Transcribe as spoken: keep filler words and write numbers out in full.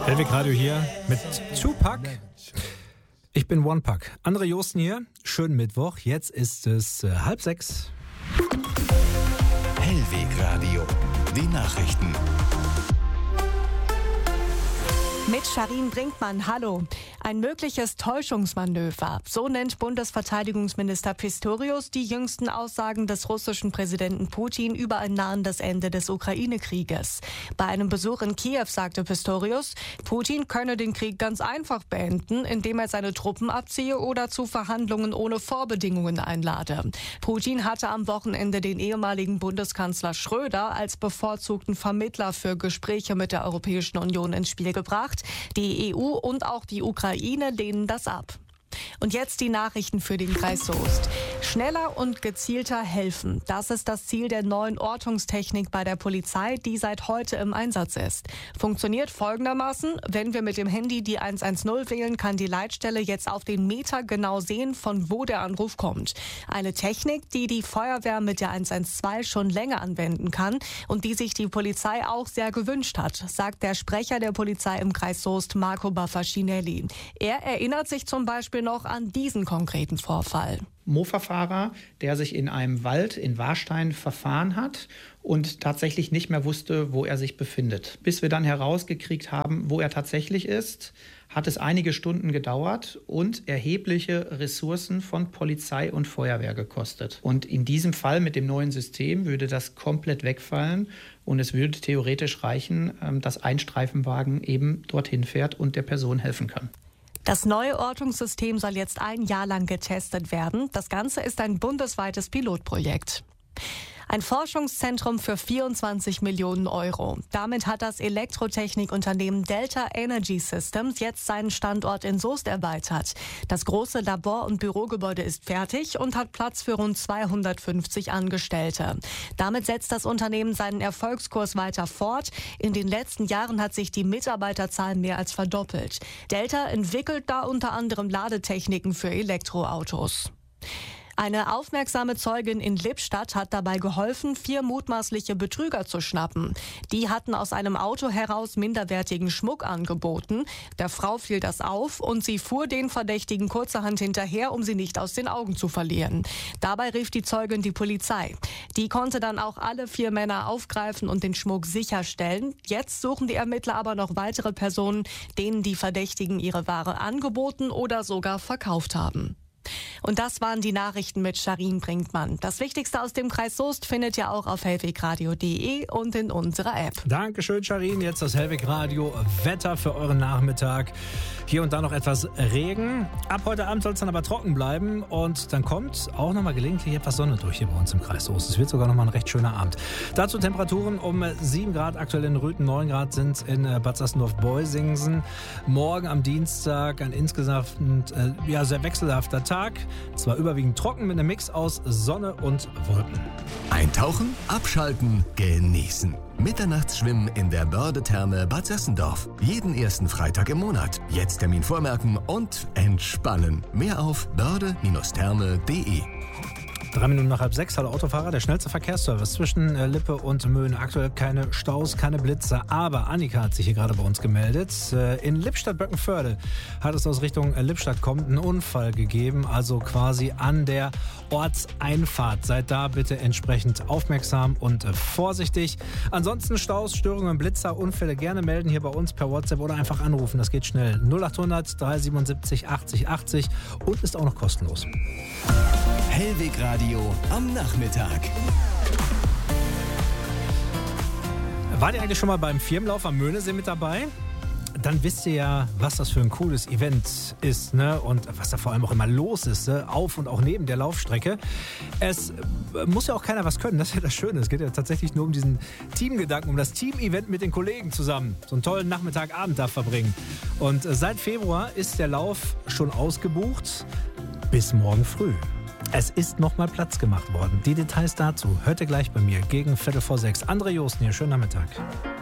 Hellwig Radio hier mit Tupac. Ich bin One Pack. André Josten hier. Schönen Mittwoch. Jetzt ist es äh, halb sechs. Hellwig Radio. Die Nachrichten. Mit Sharin Brinkmann, hallo. Ein mögliches Täuschungsmanöver. So nennt Bundesverteidigungsminister Pistorius die jüngsten Aussagen des russischen Präsidenten Putin über ein nahendes Ende des Ukraine-Krieges. Bei einem Besuch in Kiew sagte Pistorius, Putin könne den Krieg ganz einfach beenden, indem er seine Truppen abziehe oder zu Verhandlungen ohne Vorbedingungen einlade. Putin hatte am Wochenende den ehemaligen Bundeskanzler Schröder als bevorzugten Vermittler für Gespräche mit der Europäischen Union ins Spiel gebracht. Die E U und auch die Ukraine lehnen das ab. Und jetzt die Nachrichten für den Kreis Soest. Schneller und gezielter helfen. Das ist das Ziel der neuen Ortungstechnik bei der Polizei, die seit heute im Einsatz ist. Funktioniert folgendermaßen: Wenn wir mit dem Handy die eins eins null wählen, kann die Leitstelle jetzt auf den Meter genau sehen, von wo der Anruf kommt. Eine Technik, die die Feuerwehr mit der eins eins zwei schon länger anwenden kann und die sich die Polizei auch sehr gewünscht hat, sagt der Sprecher der Polizei im Kreis Soest, Marco Baffacinelli. Er erinnert sich zum Beispiel noch an diesen konkreten Vorfall. Mofa-Fahrer, der sich in einem Wald in Warstein verfahren hat und tatsächlich nicht mehr wusste, wo er sich befindet. Bis wir dann herausgekriegt haben, wo er tatsächlich ist, hat es einige Stunden gedauert und erhebliche Ressourcen von Polizei und Feuerwehr gekostet. Und in diesem Fall mit dem neuen System würde das komplett wegfallen und es würde theoretisch reichen, dass ein Streifenwagen eben dorthin fährt und der Person helfen kann. Das neue Ortungssystem soll jetzt ein Jahr lang getestet werden. Das Ganze ist ein bundesweites Pilotprojekt. Ein Forschungszentrum für vierundzwanzig Millionen Euro. Damit hat das Elektrotechnikunternehmen Delta Energy Systems jetzt seinen Standort in Soest erweitert. Das große Labor- und Bürogebäude ist fertig und hat Platz für rund zweihundertfünfzig Angestellte. Damit setzt das Unternehmen seinen Erfolgskurs weiter fort. In den letzten Jahren hat sich die Mitarbeiterzahl mehr als verdoppelt. Delta entwickelt da unter anderem Ladetechniken für Elektroautos. Eine aufmerksame Zeugin in Lippstadt hat dabei geholfen, vier mutmaßliche Betrüger zu schnappen. Die hatten aus einem Auto heraus minderwertigen Schmuck angeboten. Der Frau fiel das auf und sie fuhr den Verdächtigen kurzerhand hinterher, um sie nicht aus den Augen zu verlieren. Dabei rief die Zeugin die Polizei. Die konnte dann auch alle vier Männer aufgreifen und den Schmuck sicherstellen. Jetzt suchen die Ermittler aber noch weitere Personen, denen die Verdächtigen ihre Ware angeboten oder sogar verkauft haben. Und das waren die Nachrichten mit Sharin Brinkmann. Das Wichtigste aus dem Kreis Soest findet ihr auch auf hellwegradio punkt de und in unserer App. Dankeschön, Sharin. Jetzt das Hellwig Radio Wetter für euren Nachmittag. Hier und da noch etwas Regen. Ab heute Abend soll es dann aber trocken bleiben und dann kommt auch nochmal gelegentlich etwas Sonne durch hier bei uns im Kreis Soest. Es wird sogar nochmal ein recht schöner Abend. Dazu Temperaturen um sieben Grad, aktuell in Rüthen, neun Grad sind in Bad Sassendorf-Beusingsen. Morgen am Dienstag ein insgesamt äh, ja, sehr wechselhafter Tag. Zwar überwiegend trocken mit einem Mix aus Sonne und Wolken. Eintauchen, abschalten, genießen. Mitternachtsschwimmen in der Börde-Therme Bad Sassendorf. Jeden ersten Freitag im Monat. Jetzt Termin vormerken und entspannen. Mehr auf börde Therme punkt de. Drei Minuten nach halb sechs, hallo Autofahrer, der schnellste Verkehrsservice zwischen äh, Lippe und Möhne. Aktuell keine Staus, keine Blitze, aber Annika hat sich hier gerade bei uns gemeldet. Äh, in Lippstadt-Böckenförde hat es aus Richtung äh, Lippstadt kommt einen Unfall gegeben, also quasi an der Ortseinfahrt. Seid da bitte entsprechend aufmerksam und äh, vorsichtig. Ansonsten Staus, Störungen, Blitzer, Unfälle gerne melden hier bei uns per WhatsApp oder einfach anrufen, das geht schnell. null acht hundert, drei siebenundsiebzig, achtzig achtzig und ist auch noch kostenlos. Hellwig Radio am Nachmittag. Wart ihr eigentlich schon mal beim Firmenlauf am Möhnesee mit dabei? Dann wisst ihr ja, was das für ein cooles Event ist, ne? Und was da vor allem auch immer los ist, ne? Auf und auch neben der Laufstrecke. Es muss ja auch keiner was können, das ist ja das Schöne. Es geht ja tatsächlich nur um diesen Teamgedanken, um das Team-Event mit den Kollegen zusammen. So einen tollen Nachmittag, Abend da verbringen. Und seit Februar ist der Lauf schon ausgebucht bis morgen früh. Es ist nochmal Platz gemacht worden. Die Details dazu hört ihr gleich bei mir gegen Viertel vor sechs. André Josten hier, schönen Nachmittag.